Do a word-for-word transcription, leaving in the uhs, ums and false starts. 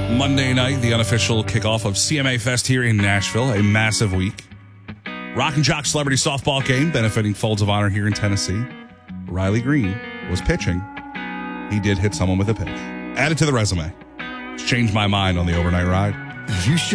Monday night, the unofficial kickoff of C M A Fest here in Nashville, a massive week. Rock and Jock Celebrity Softball game benefiting Folds of Honor here in Tennessee. Riley Green was pitching. He did hit someone with a pitch. Added to the resume. Changed my mind on the overnight ride. You should